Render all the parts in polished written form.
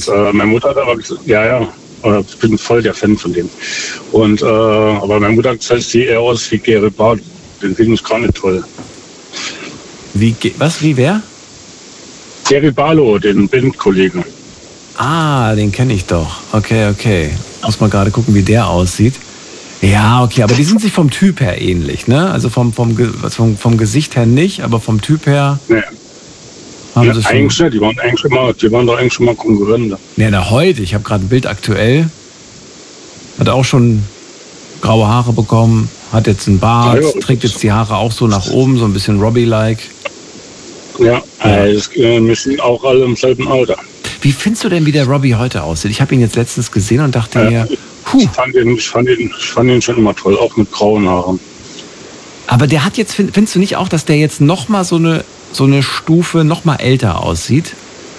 Und meine Mutter hat aber gesagt, ja, ich bin voll der Fan von dem. Und aber meine Mutter hat gesagt, ich sehe eher aus wie Gary Barlow. Den finde ich gar nicht toll. Wie wer? Gary Barlow, den Bandkollegen. Ah, den kenne ich doch. Okay. Muss mal gerade gucken, wie der aussieht. Ja, okay, aber die sind sich vom Typ her ähnlich, ne? Also vom Gesicht her nicht, aber vom Typ her... Nee. Haben sie eigentlich schon. Die waren doch eigentlich schon mal Konkurrenten. Ja, heute, ich habe gerade ein Bild aktuell. Hat auch schon graue Haare bekommen, hat jetzt einen Bart, trägt jetzt die Haare auch so nach oben, so ein bisschen Robbie-like. Ja, wir sind auch alle im selben Alter. Wie findest du denn, wie der Robbie heute aussieht? Ich habe ihn jetzt letztens gesehen und dachte mir, Ich fand ihn schon immer toll, auch mit grauen Haaren. Aber der hat jetzt, findest du nicht auch, dass der jetzt nochmal so eine Stufe nochmal älter aussieht?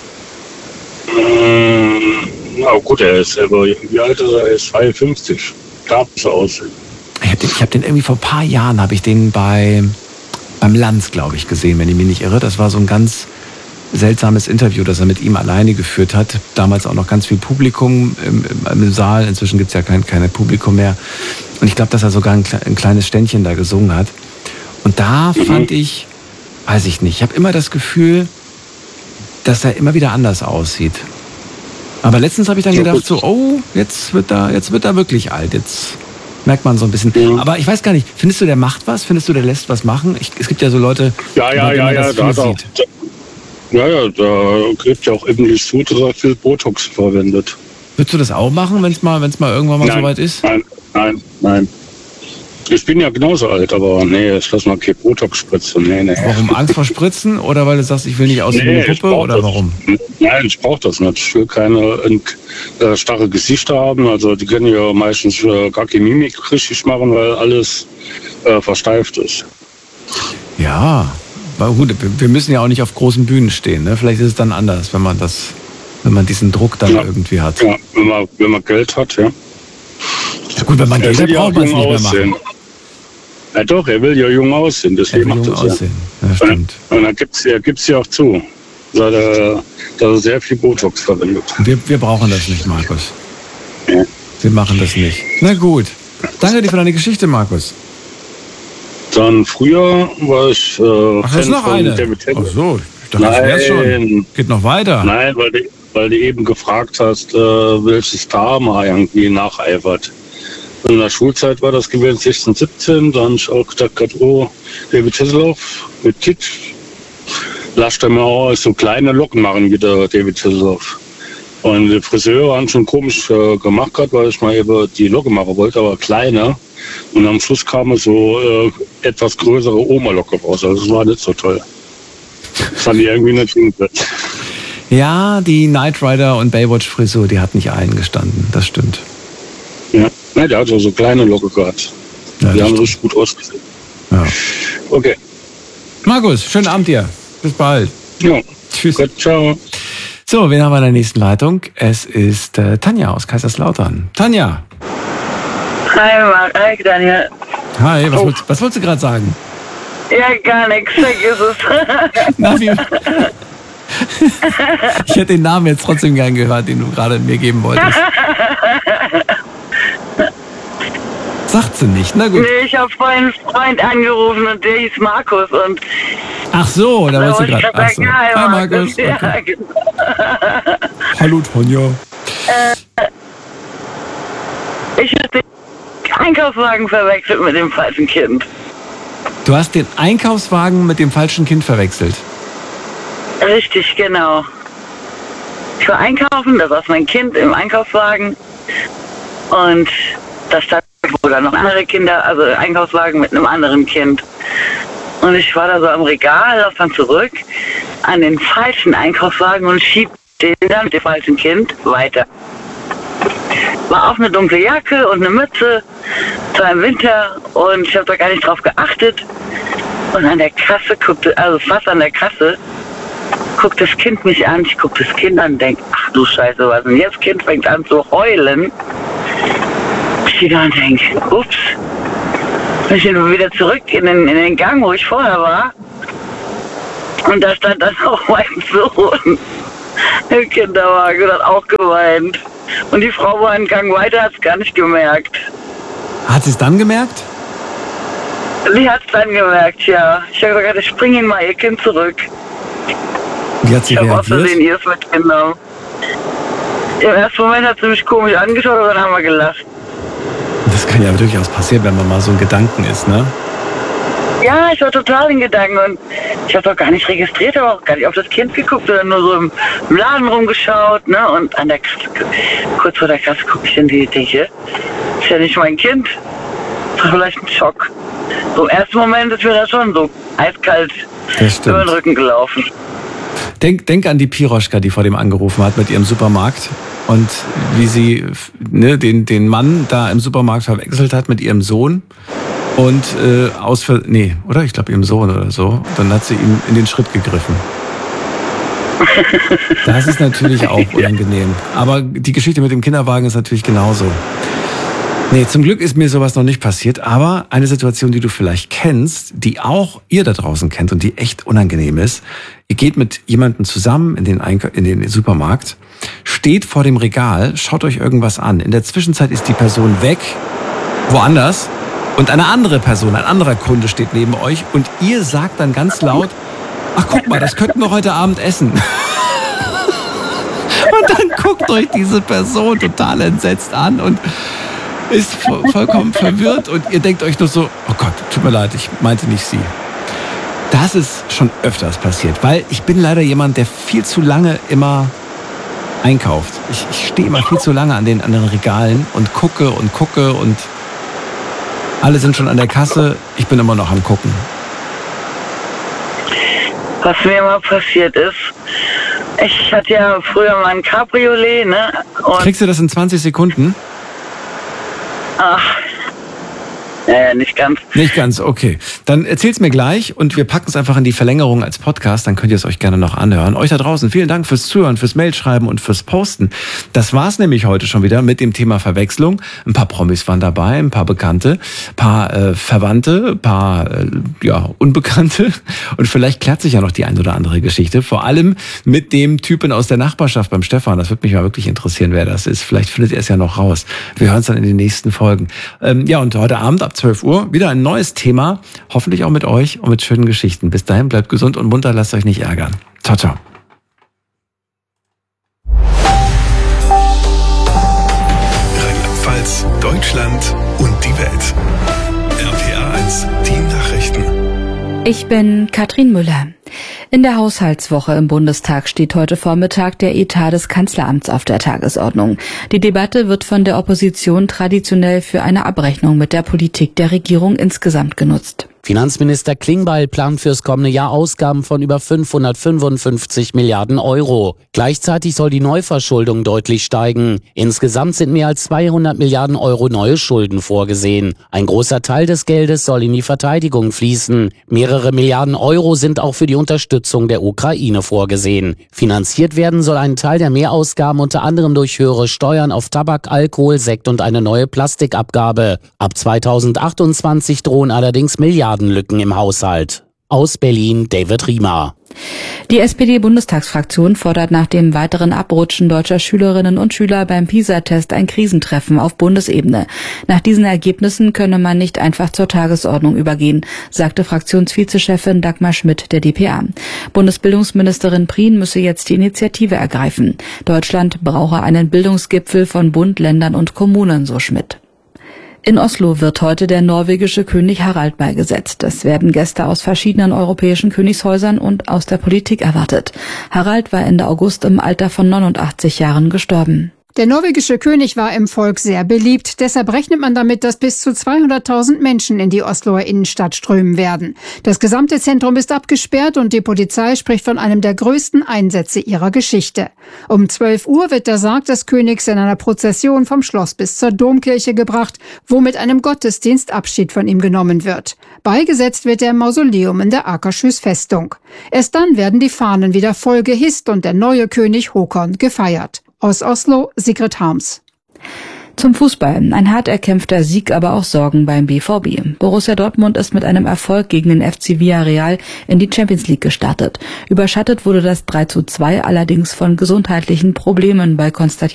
Na gut, er ist aber, wie alt ist er? Er ist 52. Darf so aussehen. Ich hab den irgendwie vor ein paar Jahren, habe ich den beim Lanz, glaube ich, gesehen, wenn ich mich nicht irre. Das war so ein ganz seltsames Interview, das er mit ihm alleine geführt hat. Damals auch noch ganz viel Publikum im Saal. Inzwischen gibt es ja kein Publikum mehr. Und ich glaube, dass er sogar ein kleines Ständchen da gesungen hat. Und da fand ich, weiß ich nicht, ich habe immer das Gefühl, dass er immer wieder anders aussieht. Aber letztens habe ich dann gedacht, jetzt wird er wirklich alt. Jetzt merkt man so ein bisschen. Ja. Aber ich weiß gar nicht, findest du, der macht was? Findest du, der lässt was machen? Es gibt ja so Leute, die das sieht. Ja, da gibt ja auch eben zu, dass er viel Botox verwendet. Würdest du das auch machen, wenn es mal irgendwann mal soweit ist? Nein. Ich bin ja genauso alt, aber nee, ich lass mal kein Botox spritzen. Nee. Warum? Angst vor Spritzen? Oder weil du sagst, ich will nicht aussehen wie eine Puppe? Oder warum? Nein, ich brauche das nicht. Ich will keine starre Gesichter haben. Also die können ja meistens gar keine Mimik richtig machen, weil alles versteift ist. Ja, aber gut, wir müssen ja auch nicht auf großen Bühnen stehen. Ne? Vielleicht ist es dann anders, wenn man diesen Druck dann irgendwie hat. Ja, wenn man Geld hat, ja. Ja gut, wenn man Geld hat, braucht man es nicht mehr machen. Ja doch, er will ja jung aussehen, deswegen macht das ja. Ja, stimmt. Und dann gibt's ja auch zu, dass er sehr viel Botox verwendet. Wir brauchen das nicht, Markus. Ja. Wir machen das nicht. Na gut. Danke dir für deine Geschichte, Markus. Dann früher war ich Ach, das ist noch eine. Ach so, ich dachte, das wär's schon. Geht noch weiter. Nein, weil du eben gefragt hast, welches Star mal irgendwie nacheifert. In der Schulzeit war das gewesen, 16, 17. Dann habe ich auch gedacht, David Hasselhoff mit Kid. Lass dir mal auch so kleine Locken machen wie der David Hasselhoff. Und die Friseure haben schon komisch gemacht, weil ich mal eben die Locke machen wollte, aber kleiner. Und am Schluss kam so etwas größere Oma-Locke raus. Also das war nicht so toll. Das fand ich irgendwie nicht gut. Ja, die Knight Rider und Baywatch-Frisur, die hat nicht eingestanden. Das stimmt. Ja, nein, der hat so kleine Locke gehabt. Ja, die haben richtig gut ausgesehen. Ja. Okay. Markus, schönen Abend dir. Bis bald. Ja. Tschüss. Gut, ciao. So, wen haben wir in der nächsten Leitung? Es ist Tanja aus Kaiserslautern. Tanja. Hi, Daniel. Hi, was wolltest du gerade sagen? Ja, gar nichts, vergiss es. Na, wie? Ich hätte den Namen jetzt trotzdem gern gehört, den du gerade mir geben wolltest. Sagt sie nicht, na gut. Nee, ich habe vorhin einen Freund angerufen und der hieß Markus und... Ach so, da wolltest du gerade... Ach so. Hi, Markus. Okay. Ja, genau. Hallo, Tonja. Ich habe den Einkaufswagen verwechselt mit dem falschen Kind. Du hast den Einkaufswagen mit dem falschen Kind verwechselt? Richtig, genau. Ich war einkaufen, da saß mein Kind im Einkaufswagen und da stand wohl dann noch andere Kinder, also Einkaufswagen mit einem anderen Kind. Und ich war da so am Regal, lauf dann zurück an den falschen Einkaufswagen und schieb den dann mit dem falschen Kind weiter. War auch eine dunkle Jacke und eine Mütze, es war im Winter und ich habe da gar nicht drauf geachtet. Und an der Kasse fast an der Kasse, guckt das Kind mich an, ich guck das Kind an und denk, ach du Scheiße, was denn jetzt? Kind fängt an zu heulen. Ich stehe da und denk, ups. Ich bin wieder zurück in den Gang, wo ich vorher war. Und da stand dann auch mein Sohn. im Kinderwagen und hat auch geweint. Und die Frau war einen Gang weiter, hat es gar nicht gemerkt. Hat sie es dann gemerkt? Sie hat es dann gemerkt, ja. Ich habe gesagt, ich bringe Ihnen mal Ihr Kind zurück. Wie hat sie Ich habe aus reagiert? Versehen ihrs mitgenommen. Im ersten Moment hat sie mich komisch angeschaut, aber dann haben wir gelacht. Das kann ja durchaus passieren, wenn man mal so in Gedanken ist, ne? Ja, ich war total in Gedanken und ich habe doch gar nicht registriert, aber auch gar nicht auf das Kind geguckt, sondern nur so im Laden rumgeschaut, ne? Und an der Kasse, kurz vor der Kasse gucke ich in die Decke. Ist ja nicht mein Kind. Das war vielleicht ein Schock. So im ersten Moment ist mir das schon so eiskalt über den Rücken gelaufen. Denk an die Piroschka, die vor dem angerufen hat mit ihrem Supermarkt und wie sie den Mann da im Supermarkt verwechselt hat mit ihrem Sohn und ich glaube ihrem Sohn oder so. Dann hat sie ihm in den Schritt gegriffen. Das ist natürlich auch unangenehm. Aber die Geschichte mit dem Kinderwagen ist natürlich genauso. Nee, zum Glück ist mir sowas noch nicht passiert, aber eine Situation, die du vielleicht kennst, die auch ihr da draußen kennt und die echt unangenehm ist. Ihr geht mit jemandem zusammen in den Supermarkt, steht vor dem Regal, schaut euch irgendwas an. In der Zwischenzeit ist die Person weg, woanders, und eine andere Person, ein anderer Kunde steht neben euch und ihr sagt dann ganz laut, ach guck mal, das könnten wir heute Abend essen. Und dann guckt euch diese Person total entsetzt an und ist vollkommen verwirrt und ihr denkt euch nur so, oh Gott, tut mir leid, ich meinte nicht sie. Das ist schon öfters passiert, weil ich bin leider jemand, der viel zu lange immer einkauft. Ich stehe immer viel zu lange an den Regalen und gucke und alle sind schon an der Kasse, ich bin immer noch am Gucken. Was mir mal passiert ist, ich hatte ja früher mal ein Cabriolet, ne? Und Kriegst du das in 20 Sekunden? ach, naja, nicht ganz. Nicht ganz, okay. Dann erzähl's mir gleich und wir packen es einfach in die Verlängerung als Podcast, dann könnt ihr es euch gerne noch anhören. Euch da draußen, vielen Dank fürs Zuhören, fürs Mailschreiben und fürs Posten. Das war's nämlich heute schon wieder mit dem Thema Verwechslung. Ein paar Promis waren dabei, ein paar Bekannte, ein paar Verwandte, ein paar Unbekannte und vielleicht klärt sich ja noch die ein oder andere Geschichte. Vor allem mit dem Typen aus der Nachbarschaft beim Stefan. Das würde mich mal wirklich interessieren, wer das ist. Vielleicht findet er es ja noch raus. Wir hören es dann in den nächsten Folgen. Und heute Abend ab 12 Uhr wieder ein neues Thema, hoffentlich auch mit euch und mit schönen Geschichten. Bis dahin, bleibt gesund und munter, lasst euch nicht ärgern. Ciao, ciao. Rheinland-Pfalz, Deutschland und die Welt. RPA 1, die Nachrichten. Ich bin Katrin Müller. In der Haushaltswoche im Bundestag steht heute Vormittag der Etat des Kanzleramts auf der Tagesordnung. Die Debatte wird von der Opposition traditionell für eine Abrechnung mit der Politik der Regierung insgesamt genutzt. Finanzminister Klingbeil plant fürs kommende Jahr Ausgaben von über 555 Milliarden Euro. Gleichzeitig soll die Neuverschuldung deutlich steigen. Insgesamt sind mehr als 200 Milliarden Euro neue Schulden vorgesehen. Ein großer Teil des Geldes soll in die Verteidigung fließen. Mehrere Milliarden Euro sind auch für die Unterstützung der Ukraine vorgesehen. Finanziert werden soll ein Teil der Mehrausgaben unter anderem durch höhere Steuern auf Tabak, Alkohol, Sekt und eine neue Plastikabgabe. Ab 2028 drohen allerdings Milliardenlücken im Haushalt. Aus Berlin, David Riemer. Die SPD-Bundestagsfraktion fordert nach dem weiteren Abrutschen deutscher Schülerinnen und Schüler beim PISA-Test ein Krisentreffen auf Bundesebene. Nach diesen Ergebnissen könne man nicht einfach zur Tagesordnung übergehen, sagte Fraktionsvizechefin Dagmar Schmidt der dpa. Bundesbildungsministerin Prien müsse jetzt die Initiative ergreifen. Deutschland brauche einen Bildungsgipfel von Bund, Ländern und Kommunen, so Schmidt. In Oslo wird heute der norwegische König Harald beigesetzt. Es werden Gäste aus verschiedenen europäischen Königshäusern und aus der Politik erwartet. Harald war Ende August im Alter von 89 Jahren gestorben. Der norwegische König war im Volk sehr beliebt. Deshalb rechnet man damit, dass bis zu 200.000 Menschen in die Osloer Innenstadt strömen werden. Das gesamte Zentrum ist abgesperrt und die Polizei spricht von einem der größten Einsätze ihrer Geschichte. Um 12 Uhr wird der Sarg des Königs in einer Prozession vom Schloss bis zur Domkirche gebracht, wo mit einem Gottesdienst Abschied von ihm genommen wird. Beigesetzt wird er im Mausoleum in der Akershus Festung. Erst dann werden die Fahnen wieder voll gehisst und der neue König Håkon gefeiert. Aus Oslo, Sigrid Harms. Zum Fußball. Ein hart erkämpfter Sieg, aber auch Sorgen beim BVB. Borussia Dortmund ist mit einem Erfolg gegen den FC Villarreal in die Champions League gestartet. Überschattet wurde das 3:2 allerdings von gesundheitlichen Problemen bei Konstantin